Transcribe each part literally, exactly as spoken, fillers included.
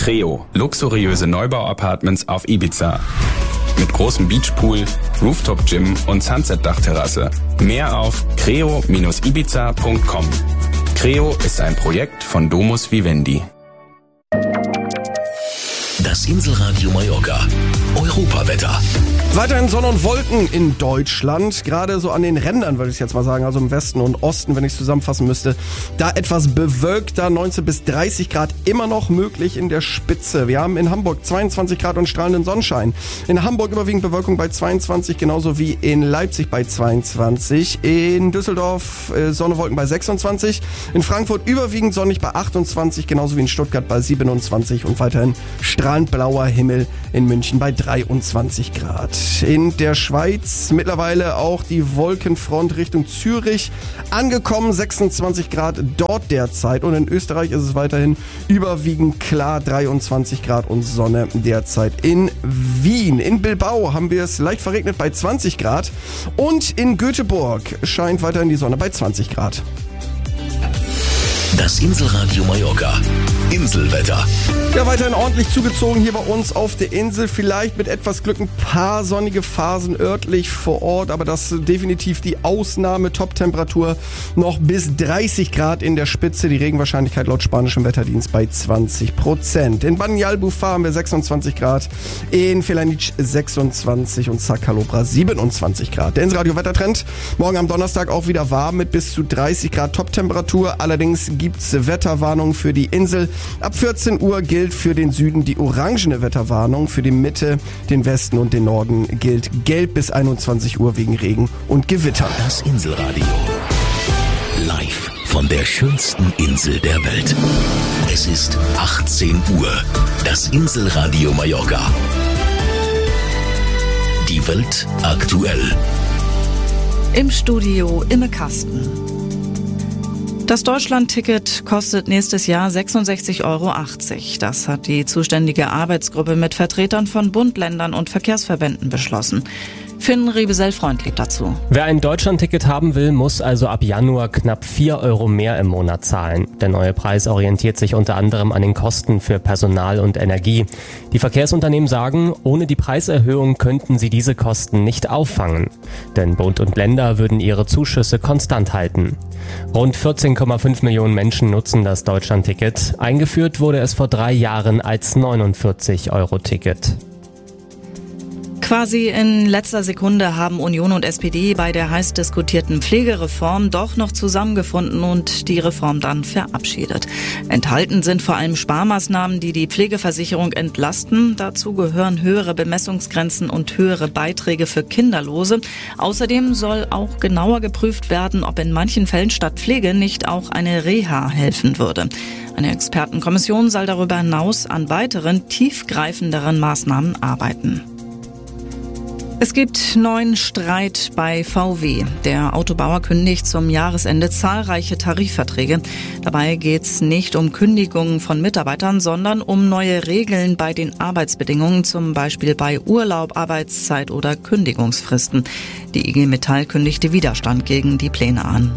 Creo, luxuriöse Neubau-Apartments auf Ibiza. Mit großem Beachpool, Rooftop-Gym und Sunset-Dachterrasse. Mehr auf creo Bindestrich ibiza Punkt com. Creo ist ein Projekt von Domus Vivendi. Das Inselradio Mallorca. Europawetter. Weiterhin Sonne und Wolken in Deutschland, gerade so an den Rändern würde ich jetzt mal sagen, also im Westen und Osten, wenn ich es zusammenfassen müsste. Da etwas bewölkter, neunzehn bis dreißig Grad immer noch möglich in der Spitze. Wir haben in Hamburg zweiundzwanzig Grad und strahlenden Sonnenschein. In Hamburg überwiegend Bewölkung bei zweiundzwanzig, genauso wie in Leipzig bei zweiundzwanzig. In Düsseldorf äh, Sonne, Wolken bei sechsundzwanzig. In Frankfurt überwiegend sonnig bei achtundzwanzig, genauso wie in Stuttgart bei siebenundzwanzig und weiterhin strahlend blauer Himmel in München bei dreiundzwanzig Grad. In der Schweiz mittlerweile auch die Wolkenfront Richtung Zürich angekommen, sechsundzwanzig Grad dort derzeit. Und in Österreich ist es weiterhin überwiegend klar, dreiundzwanzig Grad und Sonne derzeit in Wien. In Bilbao haben wir es leicht verregnet bei zwanzig Grad und in Göteborg scheint weiterhin die Sonne bei zwanzig Grad. Das Inselradio Mallorca. Inselwetter. Ja, weiterhin ordentlich zugezogen hier bei uns auf der Insel. Vielleicht mit etwas Glück ein paar sonnige Phasen örtlich vor Ort, aber das ist definitiv die Ausnahme. Top-Temperatur noch bis dreißig Grad in der Spitze. Die Regenwahrscheinlichkeit laut spanischem Wetterdienst bei zwanzig Prozent. In Banyalbufar haben wir sechsundzwanzig Grad, in Felanitsch sechsundzwanzig und Zacalobra siebenundzwanzig Grad. Der Inselradio Wettertrend. Morgen am Donnerstag auch wieder warm mit bis zu dreißig Grad Top-Temperatur. Allerdings gibt's Wetterwarnung für die Insel. Ab vierzehn Uhr gilt für den Süden die orangene Wetterwarnung. Für die Mitte, den Westen und den Norden gilt gelb bis einundzwanzig Uhr wegen Regen und Gewitter. Das Inselradio. Live von der schönsten Insel der Welt. Es ist achtzehn Uhr. Das Inselradio Mallorca. Die Welt aktuell. Im Studio Imme Kasten. Das Deutschland-Ticket kostet nächstes Jahr sechsundsechzig Euro achtzig. Das hat die zuständige Arbeitsgruppe mit Vertretern von Bund, Ländern und Verkehrsverbänden beschlossen. Finn Riebesell-Freundlich dazu. Wer ein Deutschland-Ticket haben will, muss also ab Januar knapp vier Euro mehr im Monat zahlen. Der neue Preis orientiert sich unter anderem an den Kosten für Personal und Energie. Die Verkehrsunternehmen sagen, ohne die Preiserhöhung könnten sie diese Kosten nicht auffangen. Denn Bund und Länder würden ihre Zuschüsse konstant halten. Rund vierzehn Komma fünf Millionen Menschen nutzen das Deutschland-Ticket. Eingeführt wurde es vor drei Jahren als neunundvierzig Euro Ticket. Quasi in letzter Sekunde haben Union und S P D bei der heiß diskutierten Pflegereform doch noch zusammengefunden und die Reform dann verabschiedet. Enthalten sind vor allem Sparmaßnahmen, die die Pflegeversicherung entlasten. Dazu gehören höhere Bemessungsgrenzen und höhere Beiträge für Kinderlose. Außerdem soll auch genauer geprüft werden, ob in manchen Fällen statt Pflege nicht auch eine Reha helfen würde. Eine Expertenkommission soll darüber hinaus an weiteren, tiefgreifenderen Maßnahmen arbeiten. Es gibt neuen Streit bei V W. Der Autobauer kündigt zum Jahresende zahlreiche Tarifverträge. Dabei geht es nicht um Kündigungen von Mitarbeitern, sondern um neue Regeln bei den Arbeitsbedingungen, zum Beispiel bei Urlaub, Arbeitszeit oder Kündigungsfristen. Die I G Metall kündigte Widerstand gegen die Pläne an.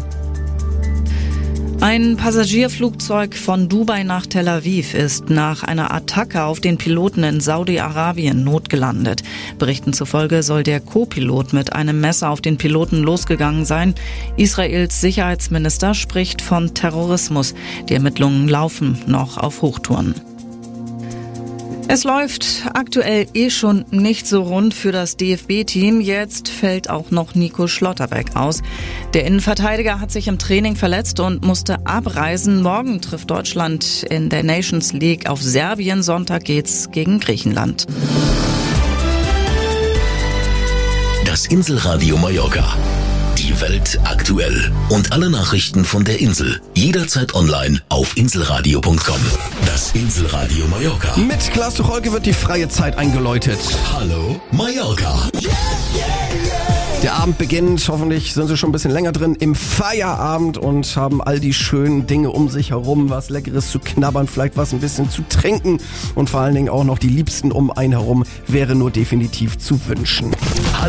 Ein Passagierflugzeug von Dubai nach Tel Aviv ist nach einer Attacke auf den Piloten in Saudi-Arabien notgelandet. Berichten zufolge soll der Co-Pilot mit einem Messer auf den Piloten losgegangen sein. Israels Sicherheitsminister spricht von Terrorismus. Die Ermittlungen laufen noch auf Hochtouren. Es läuft aktuell eh schon nicht so rund für das D F B-Team. Jetzt fällt auch noch Nico Schlotterbeck aus. Der Innenverteidiger hat sich im Training verletzt und musste abreisen. Morgen trifft Deutschland in der Nations League auf Serbien. Sonntag geht's gegen Griechenland. Das Inselradio Mallorca. Die Welt aktuell. Und alle Nachrichten von der Insel. Jederzeit online auf inselradio punkt com. Das Inselradio Mallorca. Mit Klaas Tucholke wird die freie Zeit eingeläutet. Hallo Mallorca. Der Abend beginnt, hoffentlich sind Sie schon ein bisschen länger drin, im Feierabend und haben all die schönen Dinge um sich herum, was Leckeres zu knabbern, vielleicht was ein bisschen zu trinken und vor allen Dingen auch noch die Liebsten um einen herum, wäre nur definitiv zu wünschen. Hallo.